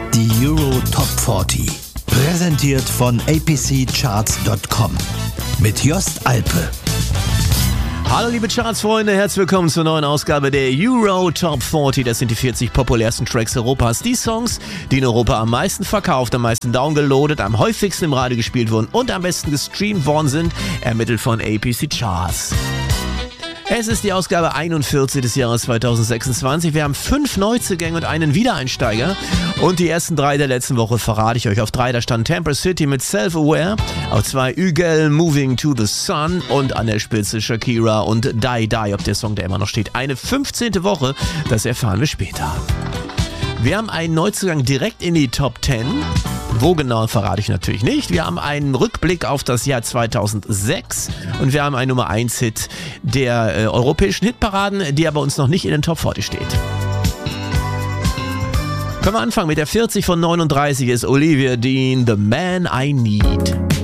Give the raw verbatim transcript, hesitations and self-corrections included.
Die Euro Top vierzig. Präsentiert von A P C Charts Punkt com. Mit Jost Alpe. Hallo liebe Charts-Freunde, herzlich willkommen zur neuen Ausgabe der Euro Top vierzig. Das sind die vierzig populärsten Tracks Europas. Die Songs, die in Europa am meisten verkauft, am meisten downgeloadet, am häufigsten im Radio gespielt wurden und am besten gestreamt worden sind, ermittelt von A P C Charts. Es ist die Ausgabe einundvierzig des Jahres zweitausendsechsundzwanzig. Wir haben fünf Neuzugänge und einen Wiedereinsteiger. Und die ersten drei der letzten Woche verrate ich euch. Auf drei, da stand Tampa City mit Self-Aware. Auf zwei, Ügel, Moving to the Sun. Und an der Spitze Shakira und Die Die, ob der Song da immer noch steht. Eine fünfzehnte Woche, das erfahren wir später. Wir haben einen Neuzugang direkt in die Top zehn. Wo genau, verrate ich natürlich nicht. Wir haben einen Rückblick auf das Jahr zweitausendsechs und wir haben einen Nummer eins Hit der äh, europäischen Hitparaden, die aber uns noch nicht in den Top vierzig steht. Können wir anfangen mit der vierzig von neununddreißig ist Olivia Dean, The Man I Need.